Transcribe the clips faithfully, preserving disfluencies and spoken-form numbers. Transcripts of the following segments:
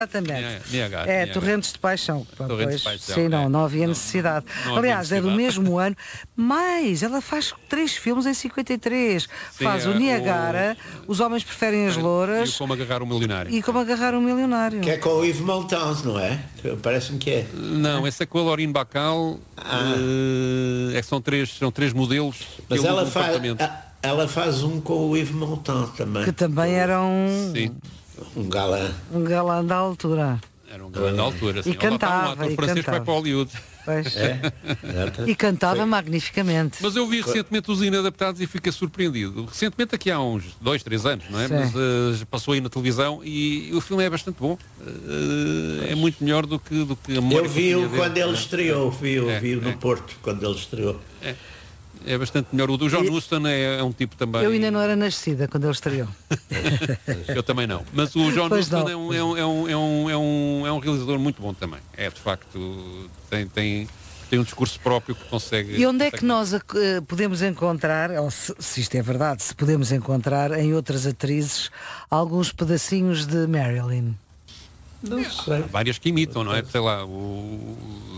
Exatamente. Niagara, é Niagara. Torrentes de Paixão. Torrentes Pois, de Paixão, sim, não, é. não havia Não, necessidade. não- não Aliás, havia é do necessidade. mesmo ano, mas ela faz três filmes em cinquenta e três. Sim, Faz é, o Niagara, Os Homens Preferem as E o Louras Como Agarrar um Milionário. e Como Agarrar um Milionário. Que é com o Yves Montand, não é? Parece-me que é. Não, esse é com a Laurine Bacall. Ah. eh, é que são três, são três modelos. Mas ele ela do faz, departamento. a- ela faz um com o Yves Montand também. Que também era um, Sim, Um galã. um galã da altura. era um grande altura. Sim. E Lá está um cantava, ator e francês que vai cantava. para Hollywood. Pois. É? Exato. E cantava Foi. magnificamente. Mas eu vi recentemente os Inadaptados e fiquei surpreendido. Recentemente, aqui há uns dois, três anos, não é? Sim. Mas eh, passou aí na televisão e o filme é bastante bom. Eh, é muito melhor do que, do que a memória Eu que vi-o tinha quando dele. ele estreou, vi-o É, vi-o no é. Porto, quando ele estreou. É bastante melhor. O do John E- Huston é, é um tipo também. Eu ainda não era nascida quando ele estreou. Eu também não. Mas o John Pois Huston não. é um, é, um, é, um, é, um, é, um, é um realizador muito bom também. É, de facto, tem, tem, tem um discurso próprio que consegue... E onde é que consegue- nós eh, podemos encontrar, ou se, se isto é verdade, se podemos encontrar em outras atrizes alguns pedacinhos de Marilyn? Não sei. Há várias que imitam, não é? Sei lá, o,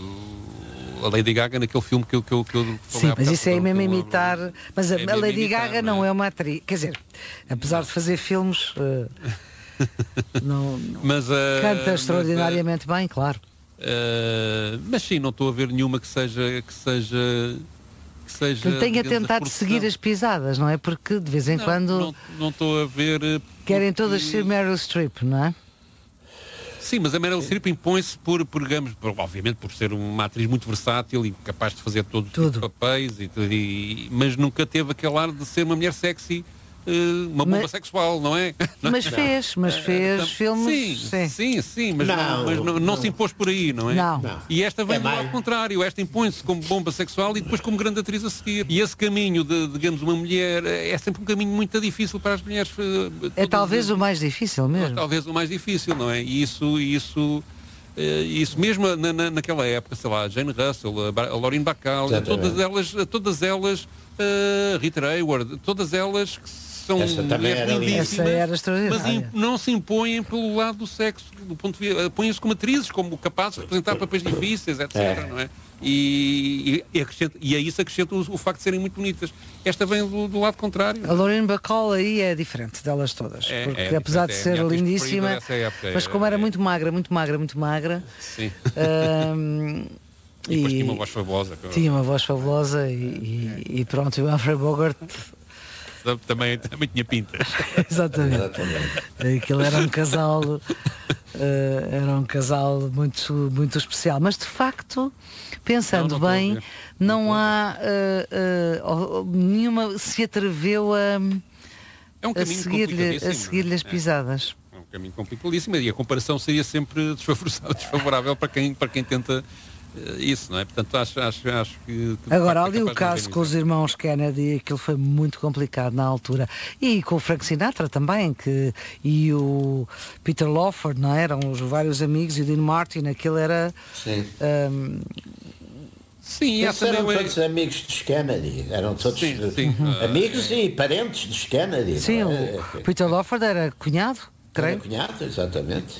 a Lady Gaga naquele filme que eu... Que eu, que eu Sim, mas isso é mesmo imitar. Mas a, É a mesmo Lady imitar, Gaga não não é? é uma atriz. Quer dizer, apesar de fazer filmes, eh, não, não- Mas, ah, canta mas, extraordinariamente bem, claro. ah, mas sim, não estou a ver nenhuma que seja... Que seja que seja, Que tenha digamos, a tentado produção. seguir as pisadas, não é? Porque de vez em Não, quando não- não estou a ver... eh, querem porque- todas ser Meryl Streep, não é? Sim, mas a Meryl Streep impõe-se por, por, digamos, por, obviamente por ser uma atriz muito versátil e capaz de fazer todo tipo Tudo. de papéis, e, tudo, e- mas nunca teve aquele ar de ser uma mulher sexy, eh, uma bomba Mas- sexual, não é? Mas fez, mas fez Tam- filmes. Sim, sim, sim, mas, Não, não, mas não, não não. se impôs por aí, não é? Não. Não. E esta vem É do mais- lado contrário, esta impõe-se como bomba sexual e depois como grande atriz a seguir. E esse caminho de, digamos, uma mulher é sempre um caminho muito difícil para as mulheres. eh, É todas talvez as- o mais difícil mesmo. Talvez o mais difícil, não é? E isso, isso, eh, isso mesmo na, na- naquela época, sei lá, Jane Russell, a, Ba- a Laurine Bacall, Exatamente. todas elas, todas elas, eh, Rita Hayworth, todas elas que são Essa também mulheres era linda. lindíssimas, Essa era mas extraordinária. im- não se impõem pelo lado do sexo, do ponto de vista, põem-se como atrizes, como capazes de representar papéis difíceis, etcétera. É. Não é? E, e, e, acrescenta- e a isso acrescenta o, o facto de serem muito bonitas. Esta vem do, do lado contrário. A Lauren Bacall aí é diferente delas todas, É, porque é apesar de diferente, é a ser minha atriz lindíssima, preferida dessa época, mas é- como era é- muito magra, muito magra, muito magra, Sim. hum, E depois e tinha uma voz fabulosa. que eu- tinha uma voz fabulosa e, e- e pronto, e o Humphrey Bogart, Também, também tinha pinta. exatamente, Exatamente. aquilo era um casal, eh, era um casal muito, muito especial, mas de facto, pensando Não, não estou a bem, ver. não, Não estou a há eh, eh, oh, oh, nenhuma se atreveu a, É um a caminho seguir-lhe complicadíssimo, a seguir-lhe as é? pisadas. É um caminho complicadíssimo e a comparação seria sempre desfavorável, desfavorável para, quem, para quem tenta eh, isso, não é? Portanto, acho, acho, acho que... que de Agora, facto, é ali o capaz de caso com os organizar. irmãos Kennedy, aquilo foi muito complicado na altura. E com o Frank Sinatra também, que, e o Peter Lawford, não é? Eram os vários amigos, e o Dean Martin, aquilo era... Sim. hum, Sim, Eles essa eram não é... todos amigos dos Kennedy, eram todos Sim, sim. eh, amigos e parentes dos Kennedy. sim, não é? o Peter Lawford era cunhado, Era creio. cunhado, exatamente.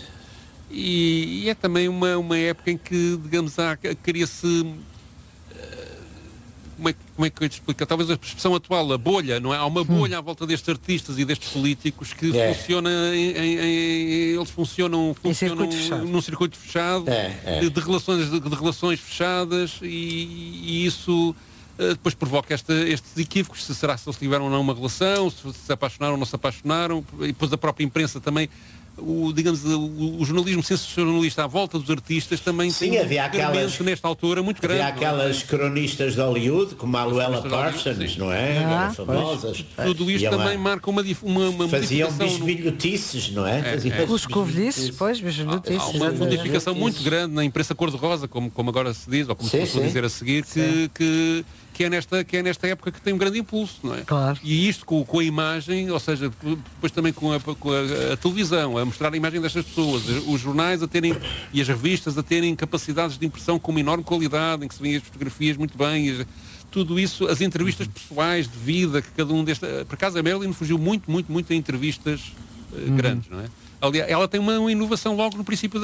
E, e é também uma, uma época em que, digamos, há- cria-se... eh, Como é, que- como é que eu te explico? Talvez a expressão atual, a bolha, não é? Há uma bolha à volta destes artistas e destes políticos que É. funciona em, em- em- eles funcionam, funcionam circuito fechado. num circuito fechado, É, é. De, de relações, de, de relações fechadas e, e isso eh, depois provoca esta, estes equívocos, se será se eles tiveram ou não uma relação, se se apaixonaram ou não se apaixonaram, e depois a própria imprensa também. O, digamos, o, o jornalismo sensacionalista à volta dos artistas também Sim, tem um havia aquelas- fermento nesta altura muito grande. Havia não é? aquelas cronistas de Hollywood, como a Luella cronistas de Hollywood, Parsons, sim. não é? Ah, Eram famosas. Tudo isto E ela- também marca uma, dif- uma, uma Faziam modificação no- bisbilhotices, não é? Faziam é. Os covilhices, pois, Há bisbilhotices. há uma exatamente. modificação muito grande na imprensa cor-de-rosa, como, como agora se diz, ou como Sim, se costuma sim. dizer a seguir, que, que, que, é nesta, que é nesta época que tem um grande impulso, não é? Claro. E isto com, com a imagem, ou seja, depois também com, a, com a, a televisão, a mostrar a imagem destas pessoas, os jornais a terem, e as revistas a terem capacidades de impressão com uma enorme qualidade, em que se vêem as fotografias muito bem, e as- tudo isso, as entrevistas pessoais de vida, que cada um desta... Por acaso a Marilyn fugiu muito, muito, muito a entrevistas eh, grandes, não é? aliás, ela tem uma inovação logo no princípio